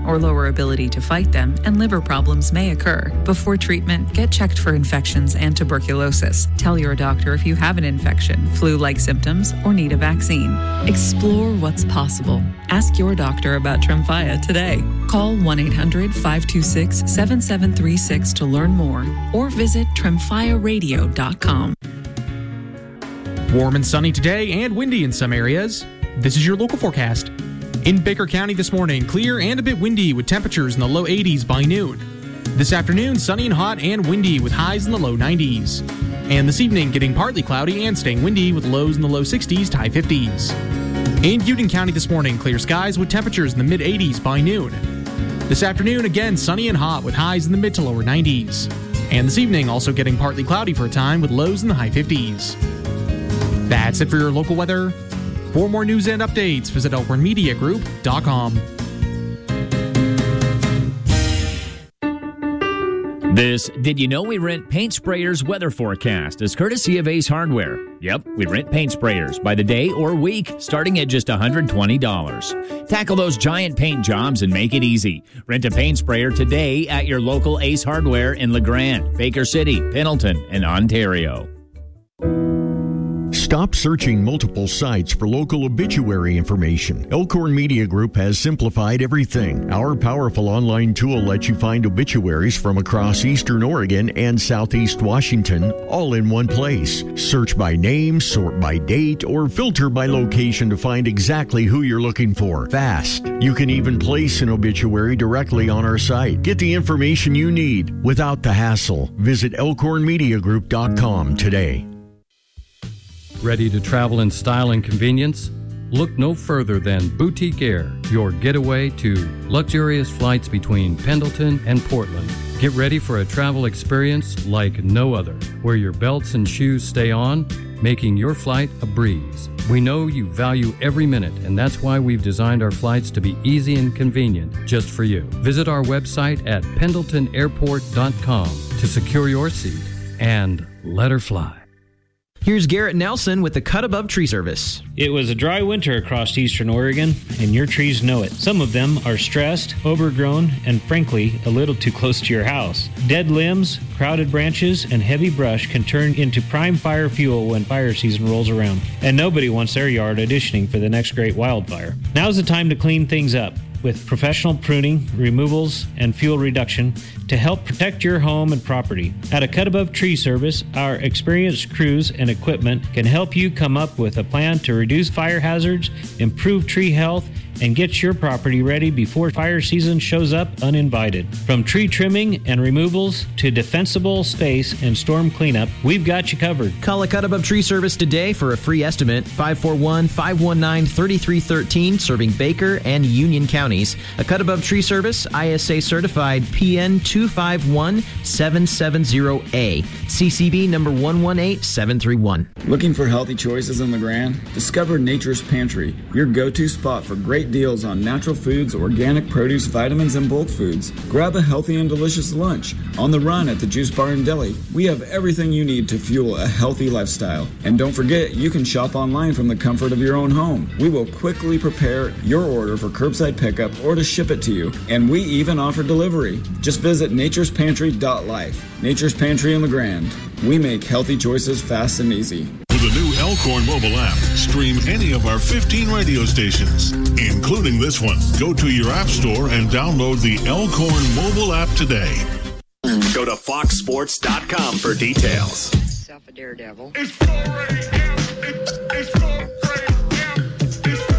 or lower ability to fight them, and liver problems may occur. Before treatment, get checked for infections and tuberculosis. Tell your doctor if you have an infection, flu-like symptoms, or need a vaccine. Explore what's possible. Ask your doctor about Tremfya today. Call 1-800-526-7736 to learn more, or visit tremfyaradio.com. Warm and sunny today and windy in some areas. This is your local forecast. In Baker County this morning, clear and a bit windy with temperatures in the low 80s by noon. This afternoon, sunny and hot and windy with highs in the low 90s. And this evening, getting partly cloudy and staying windy with lows in the low 60s to high 50s. In Union County this morning, clear skies with temperatures in the mid 80s by noon. This afternoon, again, sunny and hot with highs in the mid to lower 90s. And this evening, also getting partly cloudy for a time with lows in the high 50s. That's it for your local weather. For more news and updates, visit elkhornmediagroup.com. This Did You Know We Rent Paint Sprayers weather forecast is courtesy of Ace Hardware. Yep, we rent paint sprayers by the day or week, starting at just $120. Tackle those giant paint jobs and make it easy. Rent a paint sprayer today at your local Ace Hardware in LeGrand, Baker City, Pendleton, and Ontario. Stop searching multiple sites for local obituary information. Elkhorn Media Group has simplified everything. Our powerful online tool lets you find obituaries from across Eastern Oregon and Southeast Washington, all in one place. Search by name, sort by date, or filter by location to find exactly who you're looking for. Fast. You can even place an obituary directly on our site. Get the information you need without the hassle. Visit elkhornmediagroup.com today. Ready to travel in style and convenience? Look no further than Boutique Air, your getaway to luxurious flights between Pendleton and Portland. Get ready for a travel experience like no other, where your belts and shoes stay on, making your flight a breeze. We know you value every minute, and that's why we've designed our flights to be easy and convenient just for you. Visit our website at pendletonairport.com to secure your seat and let her fly. Here's Garrett Nelson with the Cut Above Tree Service. It was a dry winter across eastern Oregon, and your trees know it. Some of them are stressed, overgrown, and frankly, a little too close to your house. Dead limbs, crowded branches, and heavy brush can turn into prime fire fuel when fire season rolls around. And nobody wants their yard auditioning for the next great wildfire. Now's the time to clean things up with professional pruning, removals, and fuel reduction to help protect your home and property. At a Cut Above Tree Service, our experienced crews and equipment can help you come up with a plan to reduce fire hazards, improve tree health, and get your property ready before fire season shows up uninvited. From tree trimming and removals to defensible space and storm cleanup, we've got you covered. Call a Cut Above Tree Service today for a free estimate. 541-519-3313, serving Baker and Union counties. A Cut Above Tree Service, ISA certified PN 251-770A. CCB number 118731. Looking for healthy choices in LeGrand? Discover Nature's Pantry, your go-to spot for great deals on natural foods, organic produce, vitamins, and bulk foods. Grab a healthy and delicious lunch. On the run at the Juice Bar and Deli, we have everything you need to fuel a healthy lifestyle. And don't forget, you can shop online from the comfort of your own home. We will quickly prepare your order for curbside pickup or to ship it to you. And we even offer delivery. Just visit naturespantry.life. Nature's Pantry in LeGrand. We make healthy choices fast and easy. With the new Elkhorn mobile app, stream any of our 15 radio stations, including this one. Go to your app store and download the Elkhorn mobile app today. Go to foxsports.com for details. Self a daredevil. It's 4 a.m. It's 4 a.m. It's 4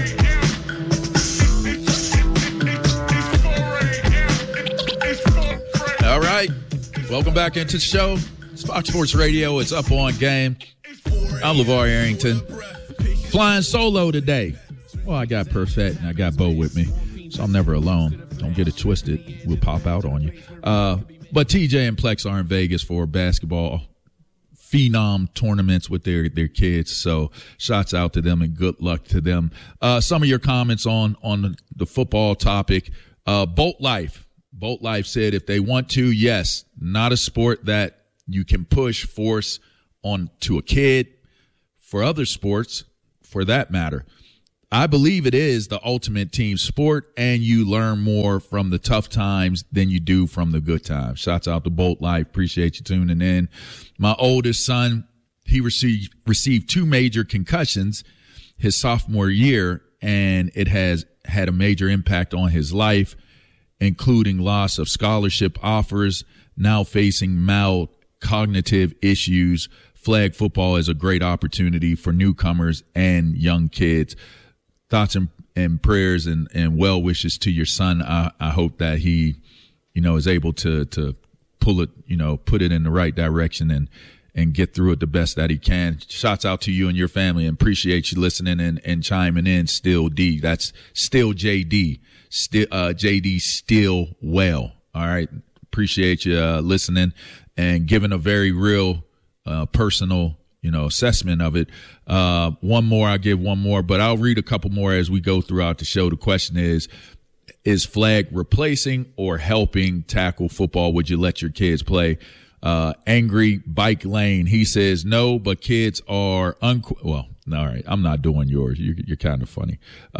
a.m. It's 4 a.m. All right. Welcome back into the show. Fox Sports Radio. It's up on game. I'm LeVar Arrington. Flying solo today. Well, I got Perfect and I got Bo with me, so I'm never alone. Don't get it twisted. We'll pop out on you. But TJ and Plex are in Vegas for basketball phenom tournaments with their kids. So shots out to them and good luck to them. Some of your comments on the football topic. Boat Life. Boat Life said if they want to, yes, not a sport that you can force on to a kid. For other sports, for that matter, I believe it is the ultimate team sport, and you learn more from the tough times than you do from the good times. Shouts out to Bolt Life. Appreciate you tuning in. My oldest son, he received 2 major concussions his sophomore year, and it has had a major impact on his life, including loss of scholarship offers, now facing mild cognitive issues. Flag football is a great opportunity for newcomers and young kids. Thoughts and prayers and well wishes to your son. I hope that he, is able to pull it, put it in the right direction and get through it the best that he can. Shouts out to you and your family, and appreciate you listening and chiming in. Still D. That's still JD. Still JD still well. All right. Appreciate you listening and giving a very real personal assessment of it. One more, I'll give one more, but I'll read a couple more as we go throughout the show. The question is flag replacing or helping tackle football? Would you let your kids play? Angry Bike Lane, he says no, but kids are well, all right, I'm not doing yours. You're kind of funny.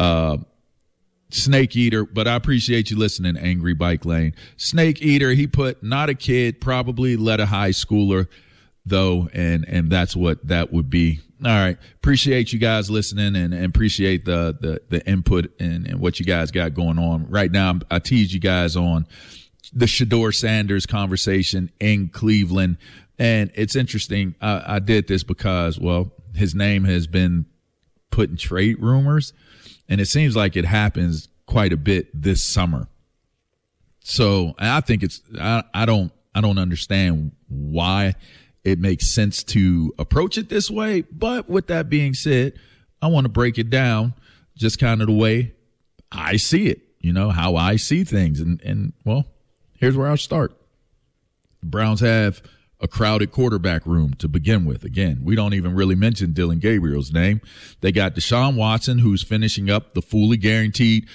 Snake Eater, but I appreciate you listening, Angry Bike Lane. Snake Eater, he put not a kid, probably let a high schooler though, and that's what that would be. All right. Appreciate you guys listening and appreciate the input and what you guys got going on. Right now, I teased you guys on the Shedeur Sanders conversation in Cleveland. And it's interesting. I did this because, well, his name has been put in trade rumors, and it seems like it happens quite a bit this summer. So I think I don't understand why it makes sense to approach it this way. But with that being said, I want to break it down just kind of the way I see it, how I see things. And well, here's where I'll start. The Browns have a crowded quarterback room to begin with. Again, we don't even really mention Dillon Gabriel's name. They got Deshaun Watson, who's finishing up the fully guaranteed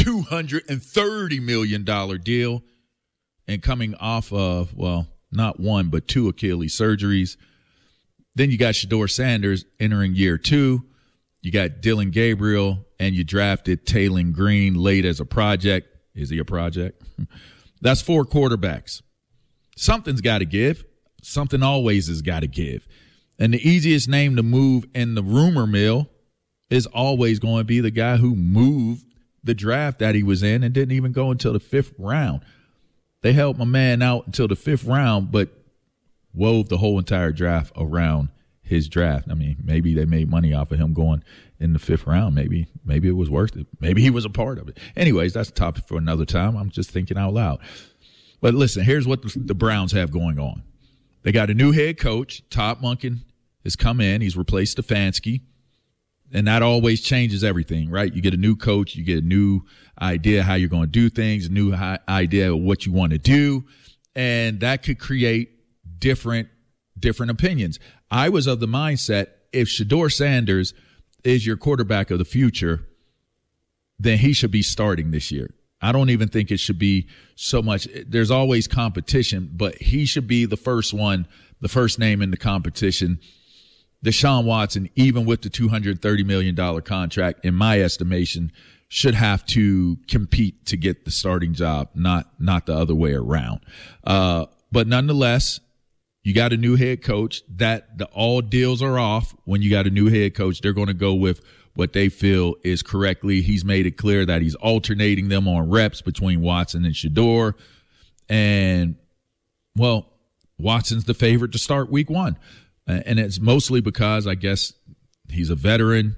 $230 million deal and coming off of, well, not one, but 2 Achilles surgeries. Then you got Shedeur Sanders entering year 2. You got Dillon Gabriel, and you drafted Taylon Green late as a project. Is he a project? That's 4 quarterbacks. Something's got to give. Something always has got to give. And the easiest name to move in the rumor mill is always going to be the guy who moved the draft that he was in and didn't even go until the 5th round. They held my man out until the 5th round, but wove the whole entire draft around his draft. I mean, maybe they made money off of him going in the 5th round. Maybe it was worth it. Maybe he was a part of it. Anyways, that's a topic for another time. I'm just thinking out loud. But listen, here's what the Browns have going on. They got a new head coach. Todd Monken has come in. He's replaced Stefanski. And that always changes everything, right? You get a new coach, you get a new idea how you're going to do things, a new idea of what you want to do, and that could create different opinions. I was of the mindset, if Shedeur Sanders is your quarterback of the future, then he should be starting this year. I don't even think it should be so much. There's always competition, but he should be the first one, the first name in the competition. Deshaun Watson, even with the $230 million contract, in my estimation, should have to compete to get the starting job, not the other way around. But nonetheless, you got a new head coach. All deals are off when you got a new head coach. They're going to go with what they feel is correctly. He's made it clear that he's alternating them on reps between Watson and Shedeur. And, well, Watson's the favorite to start week 1. And it's mostly because I guess he's a veteran,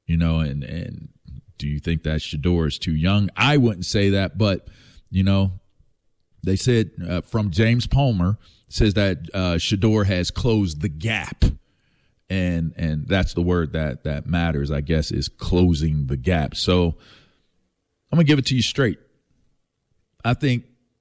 and do you think that Shedeur is too young? I wouldn't say that, but, they said from James Palmer says that Shedeur has closed the gap. And that's the word that matters, I guess, is closing the gap. So I'm going to give it to you straight. I think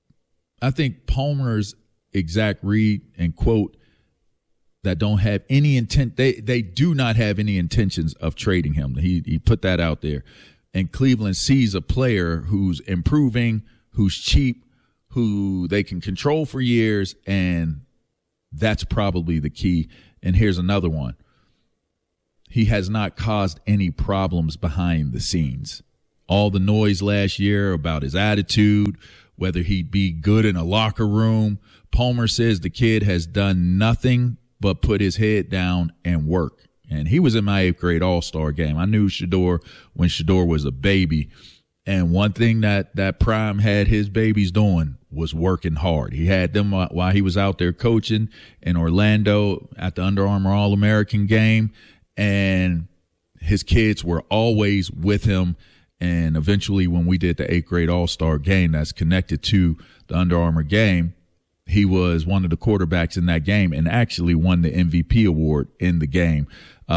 Palmer's exact read and quote that don't have any intent. They do not have any intentions of trading him. He put that out there. And Cleveland sees a player who's improving, who's cheap, who they can control for years, and that's probably the key. And here's another one. he has not caused any problems behind the scenes. All the noise last year about his attitude, whether he'd be good in a locker room. Palmer says the kid has done nothing but put his head down and work. And he was in my 8th grade All-Star game. I knew Shedeur when Shedeur was a baby. And one thing that Prime had his babies doing was working hard. He had them while he was out there coaching in Orlando at the Under Armour All-American game. And his kids were always with him. And eventually when we did the 8th grade All-Star game that's connected to the Under Armour game, he was one of the quarterbacks in that game and actually won the MVP award in the game.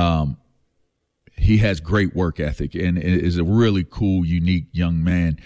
He has great work ethic and is a really cool, unique young man.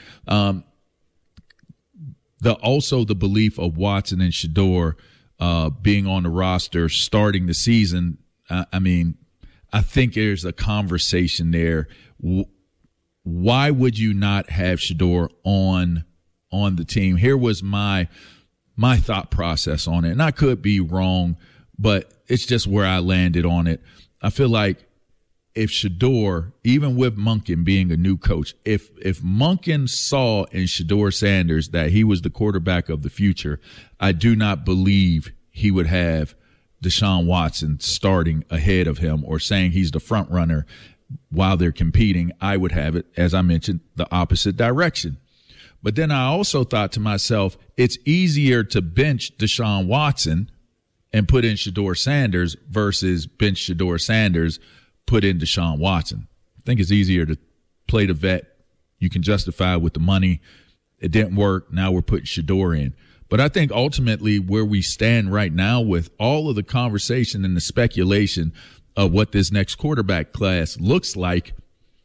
Also the belief of Watson and Shedeur being on the roster, starting the season. I think there's a conversation there. Why would you not have Shedeur on the team? Here was my thought process on it, and I could be wrong, but it's just where I landed on it. I feel like if Shedeur, even with Monken being a new coach, if Monken saw in Shedeur Sanders that he was the quarterback of the future, I do not believe he would have Deshaun Watson starting ahead of him or saying he's the front runner while they're competing. I would have it, as I mentioned, the opposite direction. But then I also thought to myself, it's easier to bench Deshaun Watson and put in Shedeur Sanders versus bench Shedeur Sanders, put in Deshaun Watson. I think it's easier to play the vet. You can justify with the money. It didn't work. Now we're putting Shedeur in. But I think ultimately where we stand right now with all of the conversation and the speculation of what this next quarterback class looks like,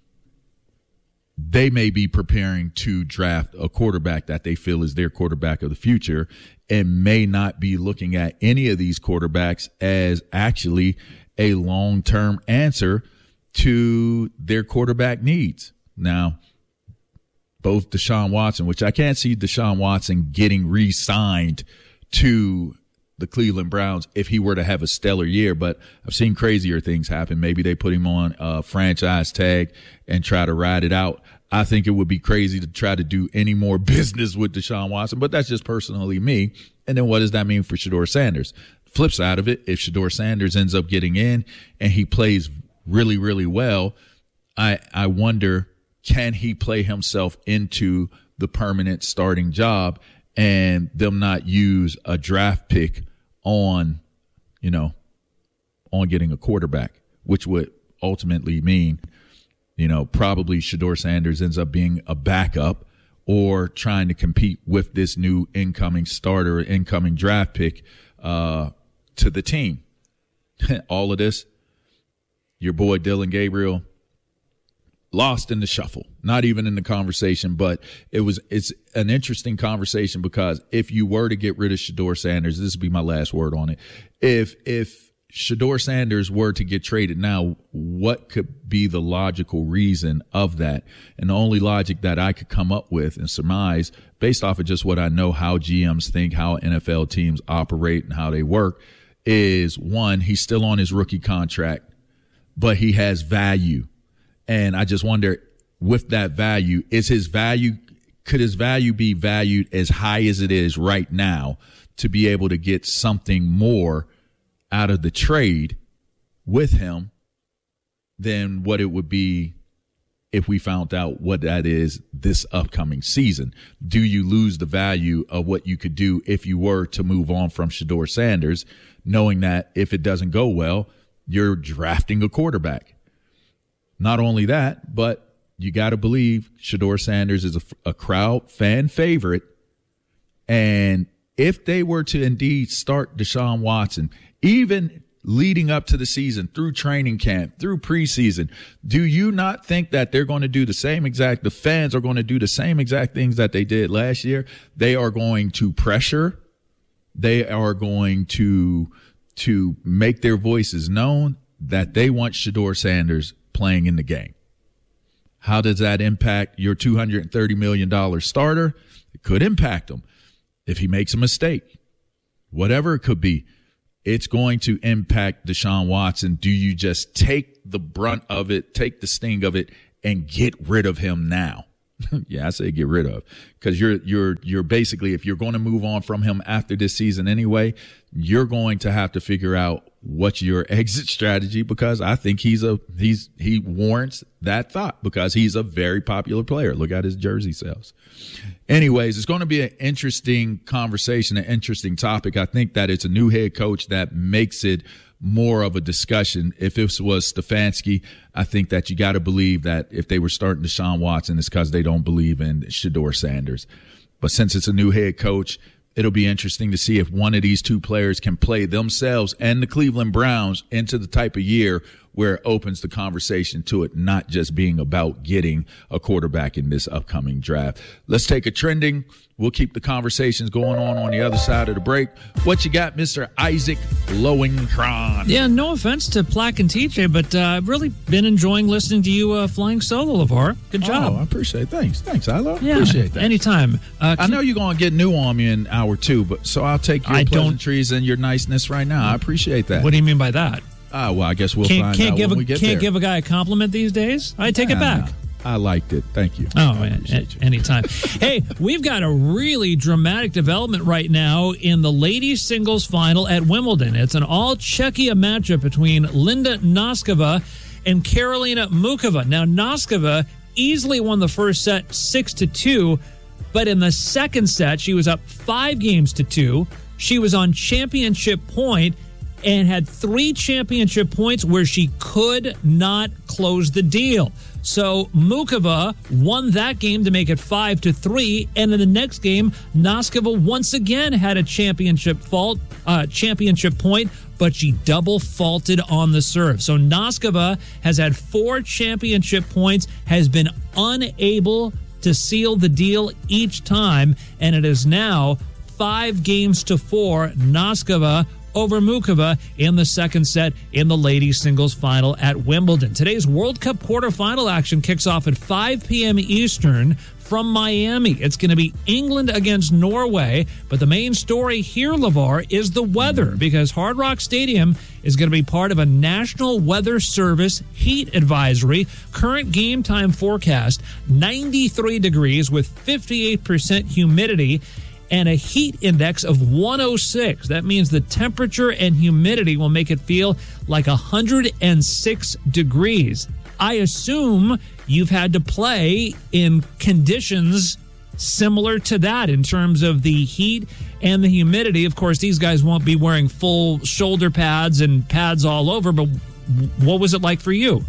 they may be preparing to draft a quarterback that they feel is their quarterback of the future and may not be looking at any of these quarterbacks as actually a long-term answer to their quarterback needs. Now, both Deshaun Watson, which I can't see Deshaun Watson getting re-signed to the Cleveland Browns if he were to have a stellar year, but I've seen crazier things happen. Maybe they put him on a franchise tag and try to ride it out. I think it would be crazy to try to do any more business with Deshaun Watson, but that's just personally me. And then what does that mean for Shedeur Sanders? Flip side of it, if Shedeur Sanders ends up getting in and he plays really, really well, I wonder, can he play himself into the permanent starting job and them not use a draft pick on getting a quarterback, which would ultimately mean, probably Shedeur Sanders ends up being a backup or trying to compete with this new incoming starter, incoming draft pick to the team. All of this, your boy Dillon Gabriel, lost in the shuffle, not even in the conversation, but it's an interesting conversation because if you were to get rid of Shedeur Sanders, this would be my last word on it. If Shedeur Sanders were to get traded now, what could be the logical reason of that? And the only logic that I could come up with and surmise based off of just what I know, how GMs think, how NFL teams operate and how they work is, one, he's still on his rookie contract, but he has value. And I just wonder, with that value, could his value be valued as high as it is right now to be able to get something more out of the trade with him than what it would be if we found out what that is this upcoming season? Do you lose the value of what you could do if you were to move on from Shedeur Sanders, knowing that if it doesn't go well, you're drafting a quarterback? Not only that, but you got to believe Shedeur Sanders is a crowd fan favorite. And if they were to indeed start Deshaun Watson, even leading up to the season, through training camp, through preseason, do you not think that they're going to do the fans are going to do the same exact things that they did last year? They are going to pressure. They are going to make their voices known that they want Shedeur Sanders playing in the game. How does that impact your $230 million starter? It could impact him if he makes a mistake. Whatever it could be, it's going to impact Deshaun Watson. Do you just take the brunt of it, take the sting of it, and get rid of him now. Yeah, I say get rid of, because you're basically, if you're going to move on from him after this season anyway, you're going to have to figure out what's your exit strategy, because I think he warrants that thought, because he's a very popular player. Look at his jersey sales. Anyways, it's going to be an interesting conversation, an interesting topic. I think that it's a new head coach that makes it more of a discussion. If this was Stefanski, I think that you got to believe that if they were starting Deshaun Watson, it's because they don't believe in Shedeur Sanders. But since it's a new head coach, it'll be interesting to see if one of these two players can play themselves and the Cleveland Browns into the type of year where it opens the conversation to it not just being about getting a quarterback in this upcoming draft. Let's take a trending. We'll keep the conversations going on the other side of the break. What you got, Mr. Isaac Lowenkron? Yeah, no offense to Plack and TJ, but I've really been enjoying listening to you flying solo, LeVar. Good job. Oh, I appreciate it. Thanks, Ilo. Yeah, appreciate that. Anytime. I know you're going to get new on me in hour 2, but so I'll take your pleasantries and your niceness right now. I appreciate that. What do you mean by that? Well, I guess we'll find out when we get there. Can't give a guy a compliment these days? I take it back. No. I liked it. Thank you. Oh, anytime. Hey, we've got a really dramatic development right now in the ladies' singles final at Wimbledon. It's an all-Czechia matchup between Linda Noskova and Karolina Mukova. Now, Noskova easily won the first set 6-2, but in the second set, she was up 5-2. She was on championship point and had 3 championship points where she could not close the deal. So Mukova won that game to make it 5-3, and in the next game, Noskova once again had a championship point, but she double faulted on the serve. So Noskova has had 4 championship points, has been unable to seal the deal each time, and it is now 5-4, Noskova over Mukova in the second set in the ladies' singles final at Wimbledon. Today's World Cup quarterfinal action kicks off at 5 p.m. Eastern from Miami. It's going to be England against Norway, but the main story here, LeVar, is the weather, because Hard Rock Stadium is going to be part of a National Weather Service heat advisory. Current game time forecast, 93 degrees with 58% humidity, and a heat index of 106. That means the temperature and humidity will make it feel like 106 degrees. I assume you've had to play in conditions similar to that in terms of the heat and the humidity. Of course, these guys won't be wearing full shoulder pads and pads all over, but what was it like for you?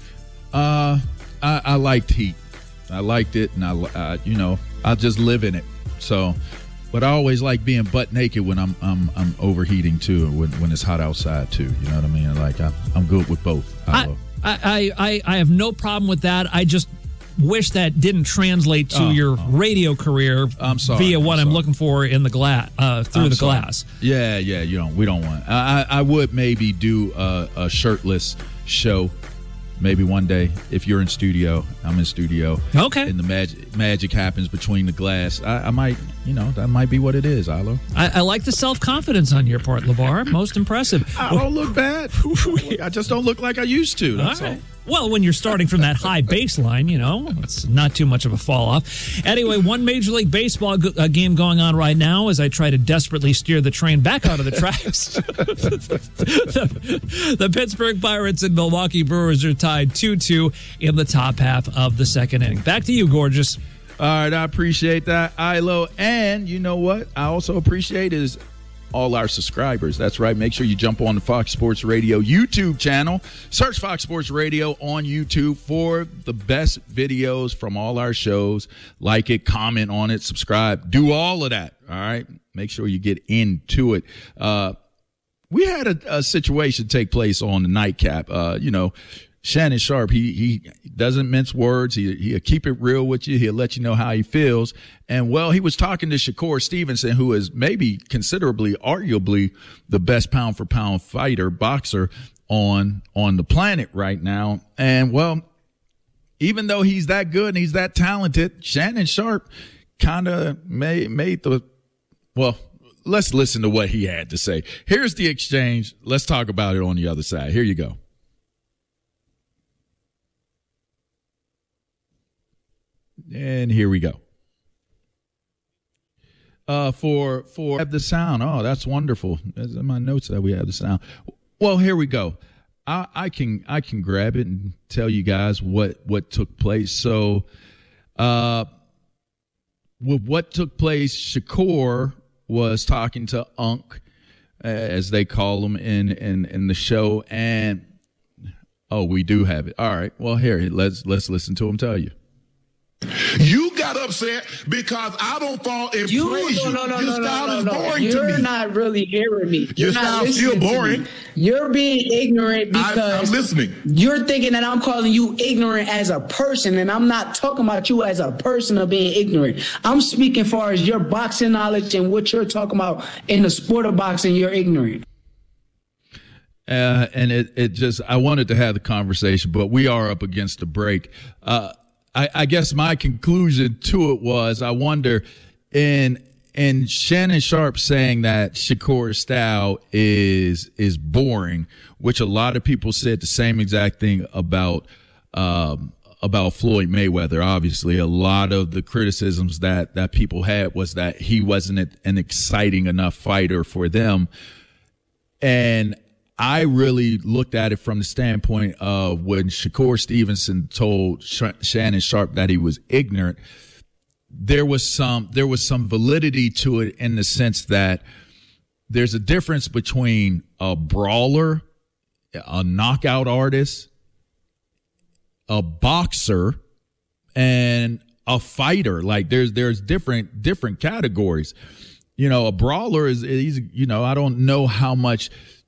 I liked heat. I liked it, and I just live in it. So, but I always like being butt naked when I'm overheating too, when it's hot outside too. You know what I mean? Like I'm good with both. I have no problem with that. I just wish that didn't translate to your radio career. I'm sorry. Via what I'm looking for in the glass through the glass. Yeah. We don't want. I would maybe do a shirtless show. Maybe one day, if you're in studio, I'm in studio. Okay. And the magic happens between the glass. I might, that might be what it is, Ilo. I like the self-confidence on your part, LeVar. Most impressive. I don't look bad. I just don't look like I used to. That's all. Well, when you're starting from that high baseline, it's not too much of a fall off. Anyway, one Major League Baseball game going on right now as I try to desperately steer the train back onto the tracks. The Pittsburgh Pirates and Milwaukee Brewers are tied 2-2 in the top half of the second inning. Back to you, Gorgeous. All right, I appreciate that, Ilo. And you know what I also appreciate is all our subscribers. That's right. Make sure you jump on the Fox Sports Radio YouTube channel. Search Fox Sports Radio on YouTube for the best videos from all our shows. Like it, comment on it, subscribe. Do all of that. All right. Make sure you get into it. We had a situation take place on the nightcap. Shannon Sharpe, he doesn't mince words. He'll keep it real with you. He'll let you know how he feels. And, he was talking to Shakur Stevenson, who is maybe arguably the best pound-for-pound boxer on the planet right now. And, even though he's that good and he's that talented, Shannon Sharpe kind of made let's listen to what he had to say. Here's the exchange. Let's talk about it on the other side. Here you go. And here we go. For have the sound. Oh, that's wonderful. That's in my notes that we have the sound. Well, here we go. I can grab it and tell you guys what took place. So, with what took place, Shakur was talking to Unc, as they call him in the show, and we do have it. All right. Well, here, let's listen to him tell you. You got upset because I don't fall in praise you. Your style is boring to me. You're not really hearing me. Your style is still boring. You're being ignorant because I'm listening. You're thinking that I'm calling you ignorant as a person, and I'm not talking about you as a person of being ignorant. I'm speaking as far as your boxing knowledge and what you're talking about in the sport of boxing. You're ignorant. And it just, I wanted to have the conversation, but we are up against the break. I guess my conclusion to it was, I wonder, in Shannon Sharpe saying that Shakur's style is boring, which a lot of people said the same exact thing about Floyd Mayweather. Obviously, a lot of the criticisms that people had was that he wasn't an exciting enough fighter for them. And I really looked at it from the standpoint of when Shakur Stevenson told Shannon Sharpe that he was ignorant, there was some validity to it, in the sense that there's a difference between a brawler, a knockout artist, a boxer, and a fighter. Like there's different categories. A brawler is I don't know how much.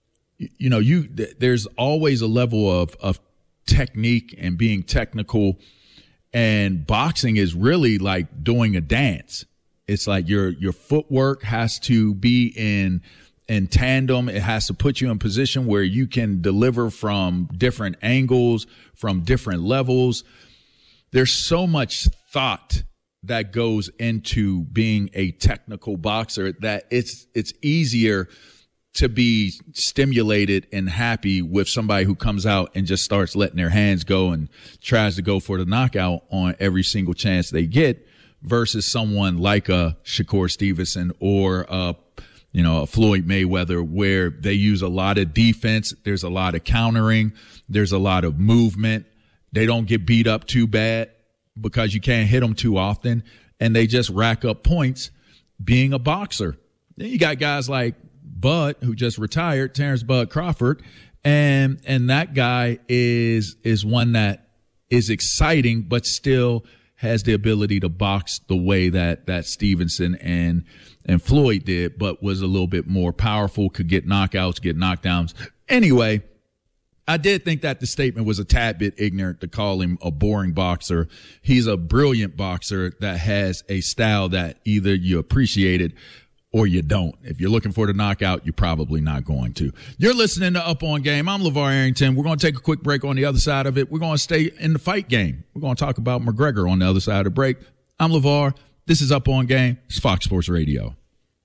There's always a level of technique and being technical, and boxing is really like doing a dance. It's like your footwork has to be in tandem. It has to put you in position where you can deliver from different angles, from different levels. There's so much thought that goes into being a technical boxer that it's easier to be stimulated and happy with somebody who comes out and just starts letting their hands go and tries to go for the knockout on every single chance they get, versus someone like a Shakur Stevenson or a Floyd Mayweather, where they use a lot of defense. There's a lot of countering. There's a lot of movement. They don't get beat up too bad because you can't hit them too often, and they just rack up points being a boxer. Then you got guys like Bud, who just retired, Terrence Bud Crawford, and that guy is one that is exciting, but still has the ability to box the way that Stevenson and Floyd did, but was a little bit more powerful, could get knockouts, get knockdowns. Anyway, I did think that the statement was a tad bit ignorant to call him a boring boxer. He's a brilliant boxer that has a style that either you appreciated or you don't. If you're looking for the knockout, you're probably not going to. You're listening to Up On Game. I'm LeVar Arrington. We're going to take a quick break. On the other side of it, we're going to stay in the fight game. We're going to talk about McGregor on the other side of the break. I'm LeVar. This is Up On Game. It's Fox Sports Radio.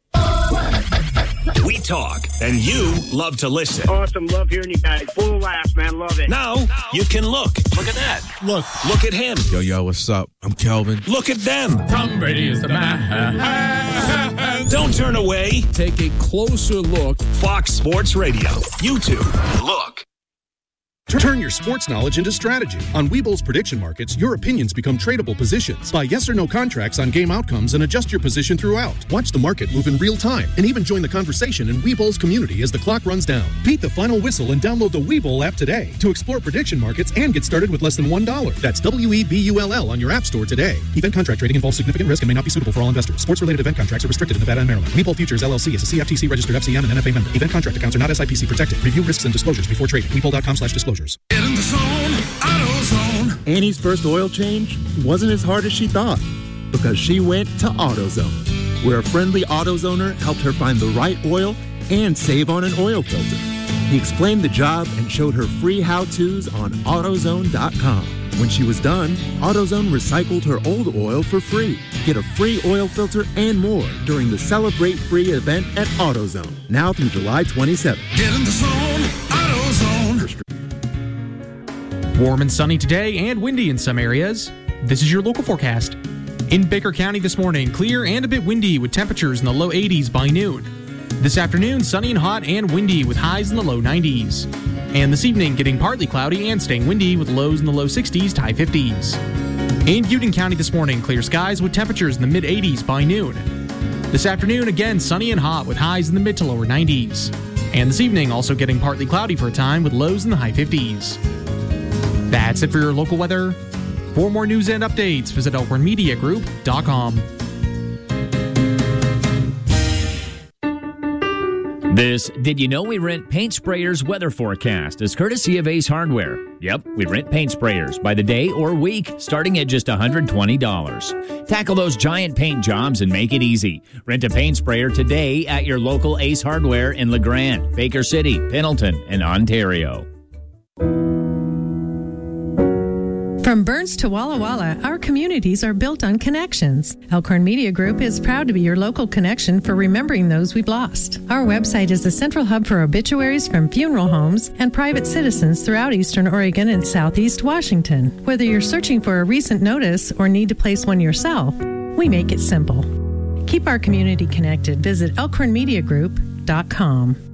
We talk, and you love to listen. Awesome. Love hearing you guys. Full laughs, man. Love it. Now you can look. Look at that. Look at him. Yo, what's up? I'm Kelvin. Look at them. Tom Brady is the man. Don't turn away. Take a closer look. Fox Sports Radio. YouTube. Look. Turn your sports knowledge into strategy. On Webull's prediction markets, your opinions become tradable positions. Buy yes or no contracts on game outcomes and adjust your position throughout. Watch the market move in real time and even join the conversation in Webull's community as the clock runs down. Beat the final whistle and download the Webull app today to explore prediction markets and get started with less than $1. That's WEBULL on your app store today. Event contract trading involves significant risk and may not be suitable for all investors. Sports-related event contracts are restricted in Nevada and Maryland. Webull Futures LLC is a CFTC registered FCM and NFA member. Event contract accounts are not SIPC protected. Review risks and disclosures before trading. Webull.com/disclosures. Get in the zone, AutoZone. Annie's first oil change wasn't as hard as she thought because she went to AutoZone, where a friendly AutoZoner helped her find the right oil and save on an oil filter. He explained the job and showed her free how-tos on AutoZone.com. When she was done, AutoZone recycled her old oil for free. Get a free oil filter and more during the Celebrate Free event at AutoZone, now through July 27th. Get in the zone, AutoZone. Warm and sunny today and windy in some areas. This is your local forecast. In Baker County this morning, clear and a bit windy with temperatures in the low 80s by noon. This afternoon, sunny and hot and windy with highs in the low 90s. And this evening, getting partly cloudy and staying windy with lows in the low 60s to high 50s. In Union County this morning, clear skies with temperatures in the mid 80s by noon. This afternoon, again, sunny and hot with highs in the mid to lower 90s. And this evening, also getting partly cloudy for a time with lows in the high 50s. That's it for your local weather. For more news and updates, visit elkhornmediagroup.com. This Did You Know We Rent Paint Sprayers weather forecast is courtesy of Ace Hardware. Yep, we rent paint sprayers by the day or week, starting at just $120. Tackle those giant paint jobs and make it easy. Rent a paint sprayer today at your local Ace Hardware in LeGrand, Baker City, Pendleton, and Ontario. From Burns to Walla Walla, our communities are built on connections. Elkhorn Media Group is proud to be your local connection for remembering those we've lost. Our website is the central hub for obituaries from funeral homes and private citizens throughout Eastern Oregon and Southeast Washington. Whether you're searching for a recent notice or need to place one yourself, we make it simple. Keep our community connected. Visit elkhornmediagroup.com.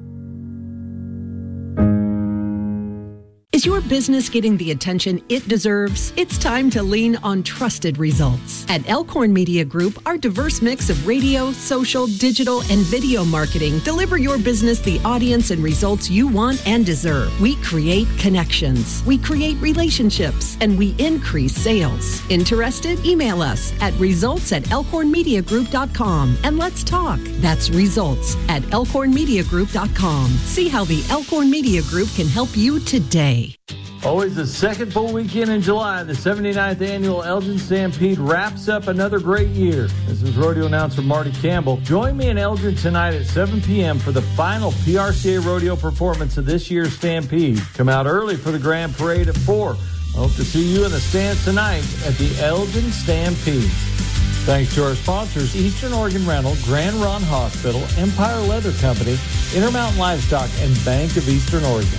Is your business getting the attention it deserves? It's time to lean on trusted results. At Elkhorn Media Group, our diverse mix of radio, social, digital, and video marketing deliver your business the audience and results you want and deserve. We create connections, we create relationships, and we increase sales. Interested? Email us at results@elkhornmediagroup.com and let's talk. That's results@elkhornmediagroup.com. See how the Elkhorn Media Group can help you today. Always the second full weekend in July, the 79th annual Elgin Stampede wraps up another great year. This is rodeo announcer Marty Campbell. Join me in Elgin tonight at 7 p.m. for the final PRCA rodeo performance of this year's Stampede. Come out early for the grand parade at 4. I hope to see you in the stands tonight at the Elgin Stampede. Thanks to our sponsors, Eastern Oregon Rental, Grand Ron Hospital, Empire Leather Company, Intermountain Livestock, and Bank of Eastern Oregon.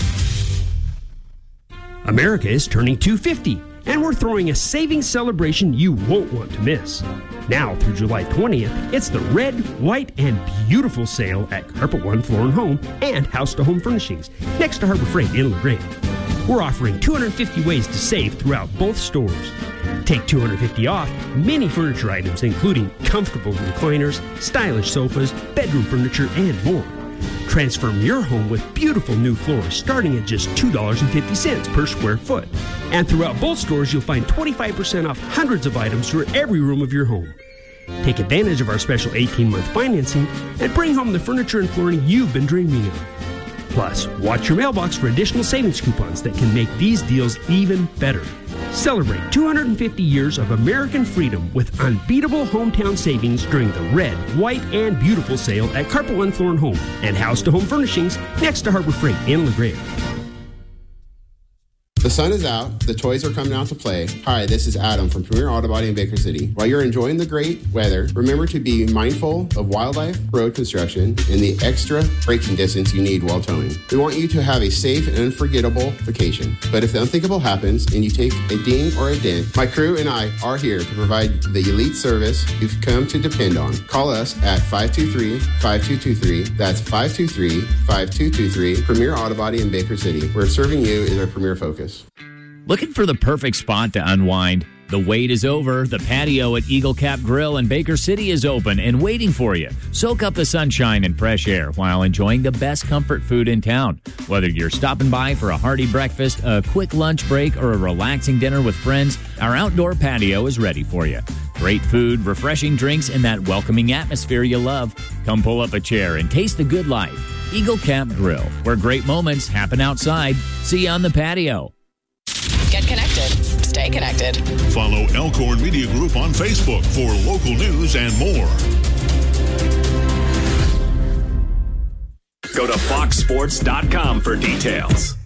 America is turning 250, and we're throwing a savings celebration you won't want to miss. Now through July 20th, it's the Red, White, and Beautiful sale at Carpet One Floor & Home and House to Home Furnishings, next to Harbor Freight in LeGrand. We're offering 250 ways to save throughout both stores. Take $250 off many furniture items, including comfortable recliners, stylish sofas, bedroom furniture, and more. Transform your home with beautiful new floors starting at just $2.50 per square foot. And throughout both stores, you'll find 25% off hundreds of items for every room of your home. Take advantage of our special 18-month financing and bring home the furniture and flooring you've been dreaming of. Plus, watch your mailbox for additional savings coupons that can make these deals even better. Celebrate 250 years of American freedom with unbeatable hometown savings during the Red, White, and Beautiful sale at Carpet One Floor & Home and House to Home Furnishings next to Harbor Freight in LeGrand. The sun is out, the toys are coming out to play. Hi, this is Adam from Premier Auto Body in Baker City. While you're enjoying the great weather, remember to be mindful of wildlife, road construction, and the extra braking distance you need while towing. We want you to have a safe and unforgettable vacation. But if the unthinkable happens and you take a ding or a dent, my crew and I are here to provide the elite service you've come to depend on. Call us at 523-5223. That's 523-5223. Premier Auto Body in Baker City, where serving you is our premier focus. Looking for the perfect spot to unwind? The wait is over. The patio at Eagle Cap Grill in Baker City is open and waiting for you. Soak up the sunshine and fresh air while enjoying the best comfort food in town. Whether you're stopping by for a hearty breakfast, a quick lunch break, or a relaxing dinner with friends, our outdoor patio is ready for you. Great food, refreshing drinks, and that welcoming atmosphere you love. Come pull up a chair and taste the good life. Eagle Cap Grill, where great moments happen outside. See you on the patio. Get connected. Stay connected. Follow Elkhorn Media Group on Facebook for local news and more. Go to foxsports.com for details.